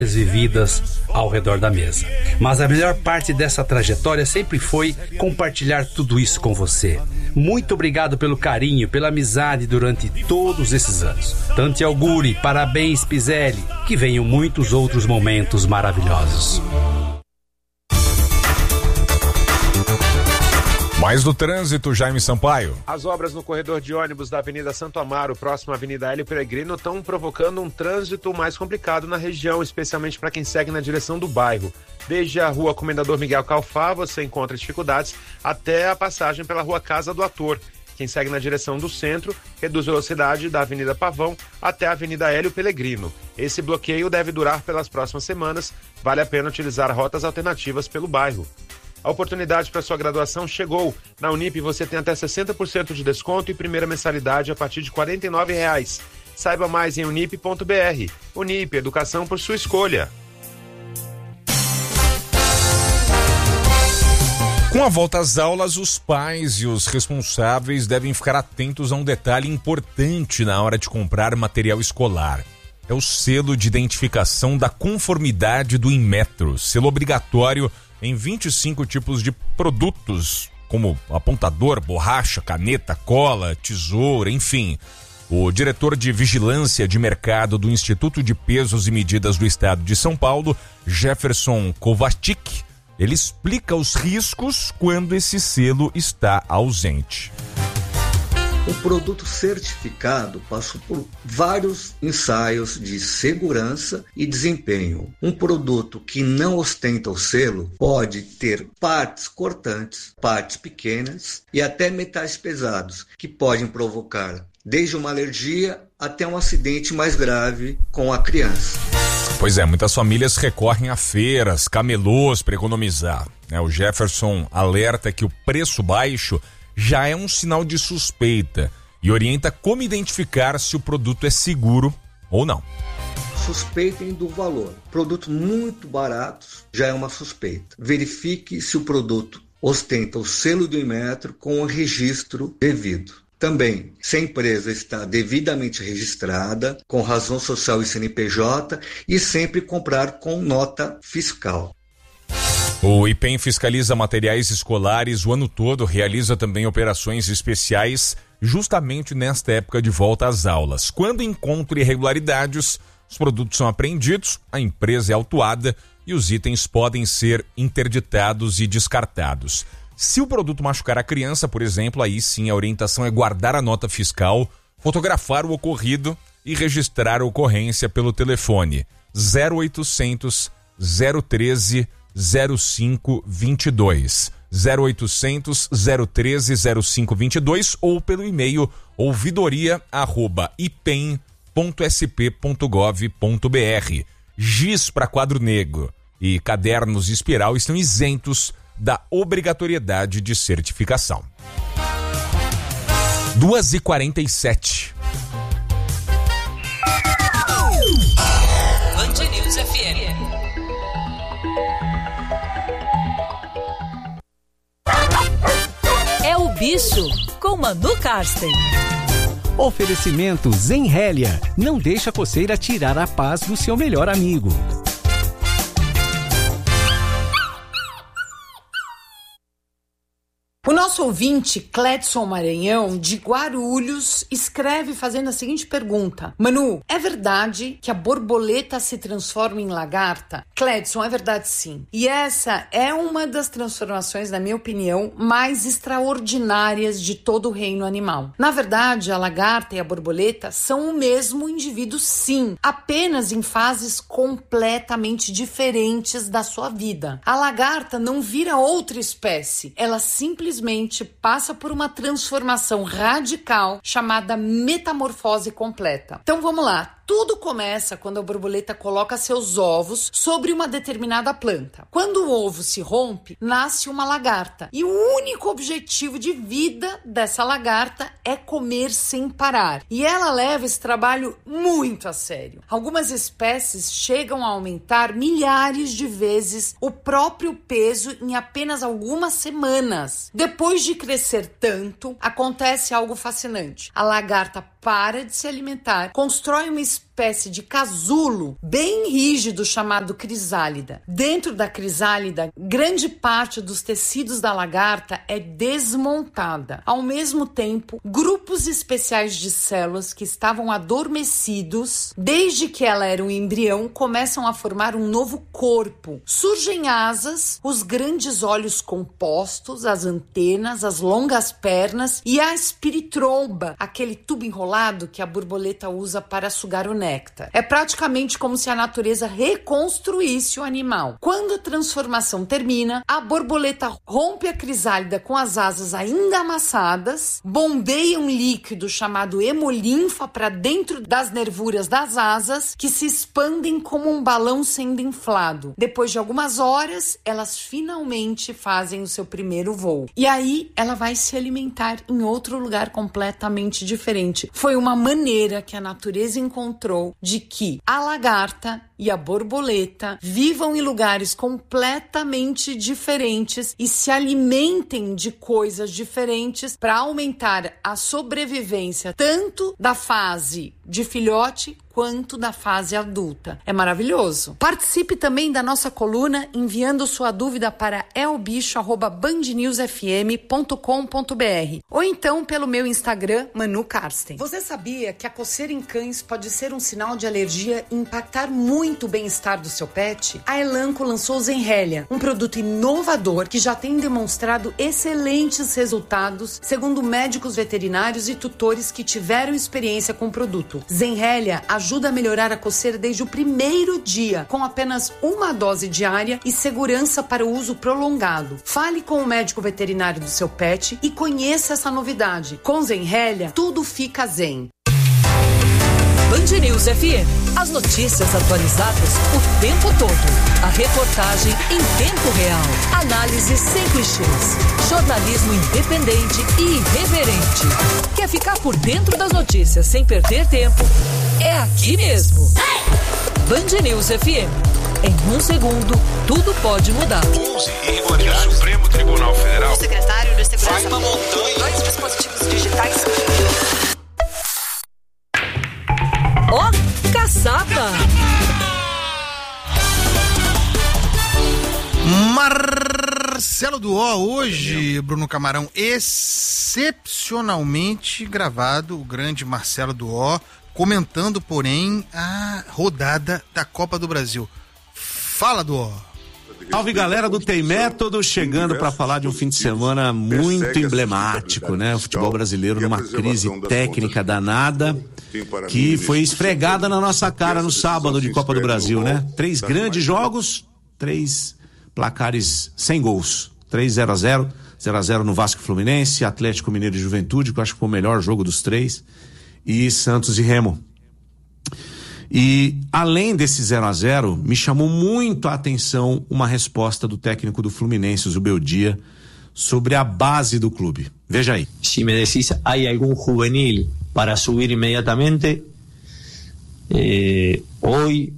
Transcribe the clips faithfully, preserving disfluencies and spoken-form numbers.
vividas ao redor da mesa. Mas a melhor parte dessa trajetória sempre foi compartilhar tudo isso com você. Muito obrigado pelo carinho, pela amizade durante todos esses anos. Tante augure, parabéns, Pizelli, que venham muitos outros momentos maravilhosos. Mais do trânsito, Jaime Sampaio. As obras no corredor de ônibus da Avenida Santo Amaro, próximo à Avenida Hélio Peregrino, estão provocando um trânsito mais complicado na região, especialmente para quem segue na direção do bairro. Desde a rua Comendador Miguel Calfá, você encontra dificuldades, até a passagem pela rua Casa do Ator. Quem segue na direção do centro reduz a velocidade da Avenida Pavão até a Avenida Hélio Peregrino. Esse bloqueio deve durar pelas próximas semanas. Vale a pena utilizar rotas alternativas pelo bairro. A oportunidade para sua graduação chegou. Na Unip você tem até sessenta por cento de desconto e primeira mensalidade a partir de quarenta e nove reais. Saiba mais em unip ponto b r. Unip, educação por sua escolha. Com a volta às aulas, os pais e os responsáveis devem ficar atentos a um detalhe importante na hora de comprar material escolar. É o selo de identificação da conformidade do Inmetro, selo obrigatório em vinte e cinco tipos de produtos, como apontador, borracha, caneta, cola, tesoura, enfim. O diretor de Vigilância de Mercado do Instituto de Pesos e Medidas do Estado de São Paulo, Jefferson Kovacic, ele explica os riscos quando esse selo está ausente. O produto certificado passou por vários ensaios de segurança e desempenho. Um produto que não ostenta o selo pode ter partes cortantes, partes pequenas e até metais pesados, que podem provocar desde uma alergia até um acidente mais grave com a criança. Pois é, muitas famílias recorrem a feiras, camelôs para economizar. O Jefferson alerta que o preço baixo já é um sinal de suspeita e orienta como identificar se o produto é seguro ou não. Suspeitem do valor. Produtos muito baratos já é uma suspeita. Verifique se o produto ostenta o selo do Inmetro com o registro devido. Também, se a empresa está devidamente registrada, com razão social e C N P J, e sempre comprar com nota fiscal. O I P E M fiscaliza materiais escolares o ano todo, realiza também operações especiais justamente nesta época de volta às aulas. Quando encontra irregularidades, os produtos são apreendidos, a empresa é autuada e os itens podem ser interditados e descartados. Se o produto machucar a criança, por exemplo, aí sim a orientação é guardar a nota fiscal, fotografar o ocorrido e registrar a ocorrência pelo telefone zero oitocentos, zero treze, zero cinco vinte e dois, zero oitocentos, zero treze, zero cinco vinte e dois ou pelo e-mail ouvidoria arroba ipem ponto s p ponto gov ponto b r. Giz para quadro negro e cadernos espiral estão isentos da obrigatoriedade de certificação. duas e quarenta e sete. Band News F M. É o bicho com Manu Karsten. Oferecimento Zenrélia. Não deixa a coceira tirar a paz do seu melhor amigo. O nosso ouvinte, Cledson Maranhão, de Guarulhos, escreve fazendo a seguinte pergunta. Manu, é verdade que a borboleta se transforma em lagarta? Cledson, é verdade sim. E essa é uma das transformações, na minha opinião, mais extraordinárias de todo o reino animal. Na verdade, a lagarta e a borboleta são o mesmo indivíduo sim, apenas em fases completamente diferentes da sua vida. A lagarta não vira outra espécie, ela simplesmente Simplesmente passa por uma transformação radical chamada metamorfose completa. Então vamos lá. Tudo começa quando a borboleta coloca seus ovos sobre uma determinada planta. Quando o ovo se rompe, nasce uma lagarta. E o único objetivo de vida dessa lagarta é comer sem parar. E ela leva esse trabalho muito a sério. Algumas espécies chegam a aumentar milhares de vezes o próprio peso em apenas algumas semanas. Depois de crescer tanto, acontece algo fascinante. A lagarta para de se alimentar, constrói uma espécie espécie de casulo bem rígido chamado crisálida. Dentro da crisálida, grande parte dos tecidos da lagarta é desmontada. Ao mesmo tempo, grupos especiais de células que estavam adormecidos desde que ela era um embrião começam a formar um novo corpo. Surgem asas, os grandes olhos compostos, as antenas, as longas pernas e a espiritromba, aquele tubo enrolado que a borboleta usa para sugar o néctar. É praticamente como se a natureza reconstruísse o animal. Quando a transformação termina, a borboleta rompe a crisálida com as asas ainda amassadas, bombeia um líquido chamado hemolinfa para dentro das nervuras das asas, que se expandem como um balão sendo inflado. Depois de algumas horas, elas finalmente fazem o seu primeiro voo. E aí, ela vai se alimentar em outro lugar completamente diferente. Foi uma maneira que a natureza encontrou de que a lagarta e a borboleta vivam em lugares completamente diferentes e se alimentem de coisas diferentes para aumentar a sobrevivência tanto da fase de filhote quanto da fase adulta. É maravilhoso. Participe também da nossa coluna enviando sua dúvida para elbicho arroba band news f m ponto com ponto b r ou então pelo meu Instagram, Manu Karsten. Você sabia que a coceira em cães pode ser um sinal de alergia e impactar muito o bem-estar do seu pet? A Elanco lançou o Zenrelia, um produto inovador que já tem demonstrado excelentes resultados, segundo médicos veterinários e tutores que tiveram experiência com o produto. Zenrelia ajuda a melhorar a coceira desde o primeiro dia, com apenas uma dose diária e segurança para o uso prolongado. Fale com o médico veterinário do seu pet e conheça essa novidade. Com Zenrelia, tudo fica zen. Band News F M. As notícias atualizadas o tempo todo. A reportagem em tempo real. Análise sem clichês. Jornalismo independente e irreverente. Quer ficar por dentro das notícias sem perder tempo? É aqui mesmo. Band News F M. Em um segundo, tudo pode mudar. onze irregularidades. O Supremo Tribunal Federal. O secretário de Segurança. Vai uma montanha. Dois dispositivos digitais. Ó, oh, caçapa! Marcelo Duó, hoje, Bruno Camarão, excepcionalmente gravado, o grande Marcelo Duó, comentando, porém, a rodada da Copa do Brasil. Fala, Duó. Salve, galera do Tem Método, chegando para falar de um fim de semana muito emblemático, né? O futebol brasileiro numa crise técnica danada, que foi esfregada na nossa cara no sábado de Copa do Brasil, né? Três grandes jogos, três placares sem gols. três zero a zero, zero a zero no Vasco e Fluminense, Atlético Mineiro e Juventude, que eu acho que foi o melhor jogo dos três, e Santos e Remo. E além desse zero a zero, me chamou muito a atenção uma resposta do técnico do Fluminense, o Zubeldia, sobre a base do clube. Veja aí. Si me decís, ¿hay algún juvenil para subir inmediatamente? Eh, hoy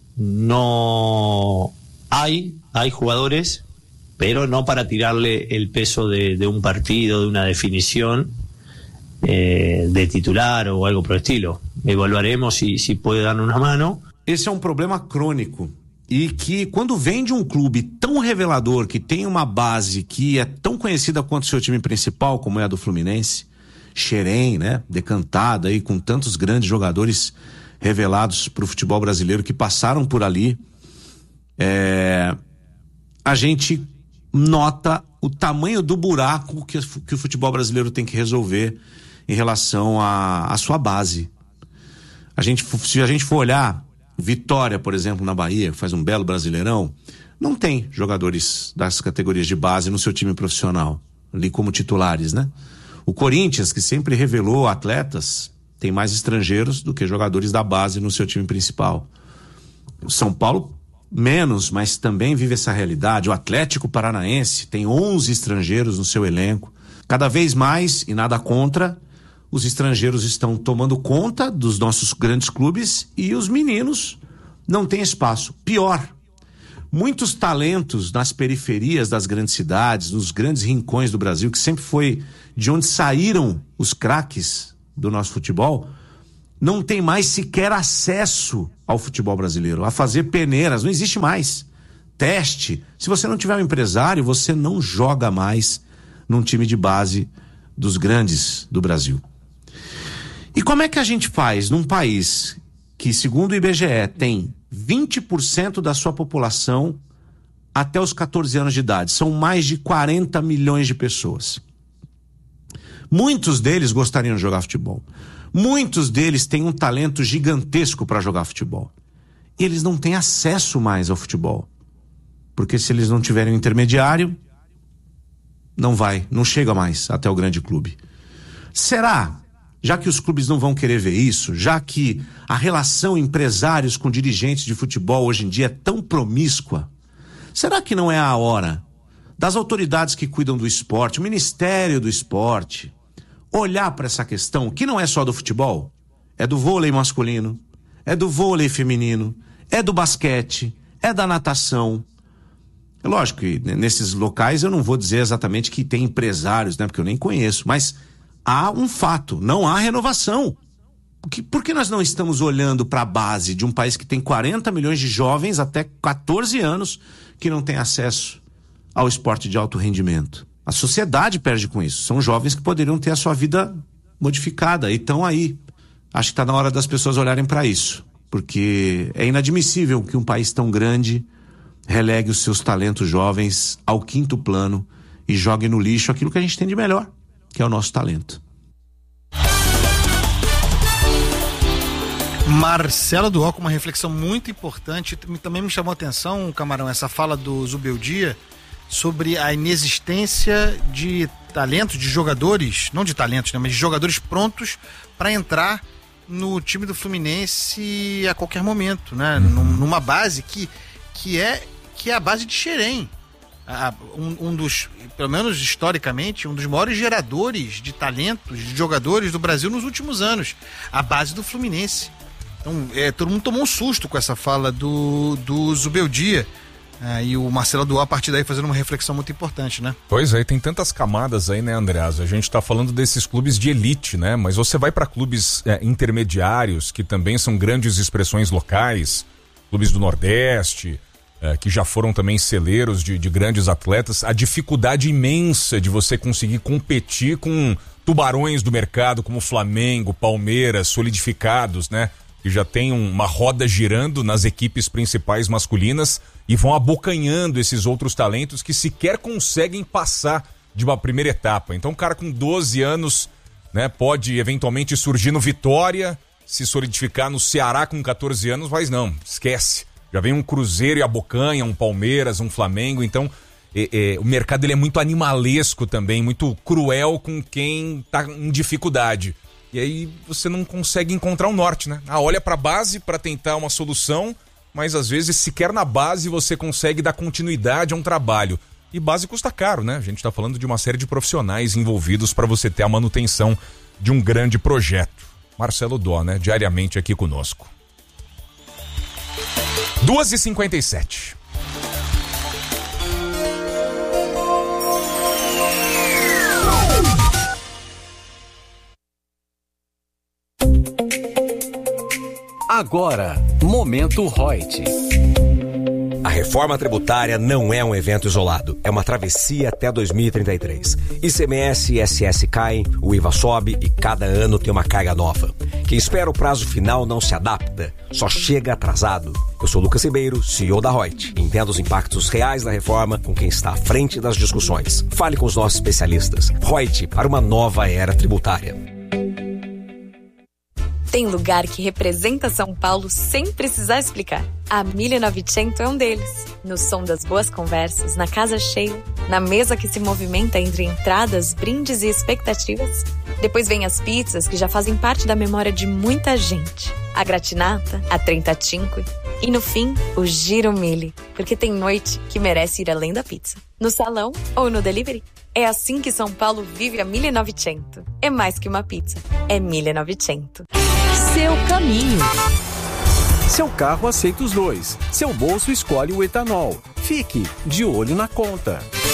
no hay, hay jugadores, pero no para tirarle el peso de, de un partido, de una definición eh, de titular o algo por el estilo. Evaluaremos se, se pode dar uma mano. Esse é um problema crônico e que quando vem de um clube tão revelador, que tem uma base que é tão conhecida quanto o seu time principal, como é a do Fluminense, Xerém, né, decantado aí com tantos grandes jogadores revelados para o futebol brasileiro que passaram por ali, é, a gente nota o tamanho do buraco que, que o futebol brasileiro tem que resolver em relação à sua base. A gente, se a gente for olhar Vitória, por exemplo, na Bahia, que faz um belo Brasileirão, não tem jogadores das categorias de base no seu time profissional, ali como titulares, né? O Corinthians, que sempre revelou atletas, tem mais estrangeiros do que jogadores da base no seu time principal. O São Paulo, menos, mas também vive essa realidade. O Atlético Paranaense tem onze estrangeiros no seu elenco. Cada vez mais, e nada contra, os estrangeiros estão tomando conta dos nossos grandes clubes e os meninos não têm espaço. Pior, muitos talentos nas periferias das grandes cidades, nos grandes rincões do Brasil, que sempre foi de onde saíram os craques do nosso futebol, não tem mais sequer acesso ao futebol brasileiro, a fazer peneiras, não existe mais. Teste. Se você não tiver um empresário, você não joga mais num time de base dos grandes do Brasil. E como é que a gente faz num país que, segundo o I B G E, tem vinte por cento da sua população até os catorze anos de idade? São mais de quarenta milhões de pessoas. Muitos deles gostariam de jogar futebol. Muitos deles têm um talento gigantesco para jogar futebol. E eles não têm acesso mais ao futebol. Porque se eles não tiverem um intermediário, não vai, não chega mais até o grande clube. Será, já que os clubes não vão querer ver isso, já que a relação empresários com dirigentes de futebol hoje em dia é tão promíscua, será que não é a hora das autoridades que cuidam do esporte, o Ministério do Esporte, olhar para essa questão, que não é só do futebol, é do vôlei masculino, é do vôlei feminino, é do basquete, é da natação. É lógico que nesses locais eu não vou dizer exatamente que tem empresários, né, porque eu nem conheço, mas há um fato, não há renovação. Por que, por que nós não estamos olhando para a base de um país que tem quarenta milhões de jovens até catorze anos que não tem acesso ao esporte de alto rendimento? A sociedade perde com isso. São jovens que poderiam ter a sua vida modificada e estão aí. Acho que está na hora das pessoas olharem para isso, porque é inadmissível que um país tão grande relegue os seus talentos jovens ao quinto plano e jogue no lixo aquilo que a gente tem de melhor, que é o nosso talento. Marcelo Duó com uma reflexão muito importante. Também me chamou a atenção, Camarão, essa fala do Zubeldia sobre a inexistência de talentos, de jogadores, não de talentos, né, mas de jogadores prontos para entrar no time do Fluminense a qualquer momento, né? Uhum. Numa base que, que, é, que é a base de Xerém. Um, um dos, pelo menos historicamente, um dos maiores geradores de talentos, de jogadores do Brasil nos últimos anos. A base do Fluminense. Então, é, todo mundo tomou um susto com essa fala do, do Zubeldia. É, e o Marcelo Duó, a partir daí, fazendo uma reflexão muito importante, né? Pois é, tem tantas camadas aí, né, Andreasa? A gente tá falando desses clubes de elite, né? Mas você vai para clubes é, intermediários, que também são grandes expressões locais, clubes do Nordeste, é, que já foram também celeiros de, de grandes atletas. A dificuldade imensa de você conseguir competir com tubarões do mercado, como Flamengo, Palmeiras, solidificados, né? Que já tem uma roda girando nas equipes principais masculinas e vão abocanhando esses outros talentos que sequer conseguem passar de uma primeira etapa. Então, um cara com doze anos, né, pode eventualmente surgir no Vitória, se solidificar no Ceará com catorze anos, mas não, esquece. Já vem um Cruzeiro e abocanha, um Palmeiras, um Flamengo. Então, é, é, o mercado ele é muito animalesco também, muito cruel com quem está em dificuldade. E aí você não consegue encontrar um norte, né? Ah, olha pra base para tentar uma solução, mas às vezes sequer na base você consegue dar continuidade a um trabalho. E base custa caro, né? A gente tá falando de uma série de profissionais envolvidos para você ter a manutenção de um grande projeto. Marcelo Duó, né? Diariamente aqui conosco. duas e cinquenta e sete. Agora, Momento Reut. A reforma tributária não é um evento isolado, é uma travessia até dois mil e trinta e três. I C M S e I S S caem, o I V A sobe e cada ano tem uma carga nova. Quem espera o prazo final não se adapta, só chega atrasado. Eu sou Lucas Ribeiro, C E O da Reut. Entenda os impactos reais da reforma com quem está à frente das discussões. Fale com os nossos especialistas. Reut, para uma nova era tributária. Tem lugar que representa São Paulo sem precisar explicar. A mille novecento é um deles. No som das boas conversas, na casa cheia, na mesa que se movimenta entre entradas, brindes e expectativas. Depois vem as pizzas que já fazem parte da memória de muita gente. A gratinata, a trentacinque e no fim, o giro mille, porque tem noite que merece ir além da pizza. No salão ou no delivery. É assim que São Paulo vive a mille novecento. É mais que uma pizza, é mille novecento. Seu caminho. Seu carro aceita os dois. Seu bolso escolhe o etanol. Fique de olho na conta.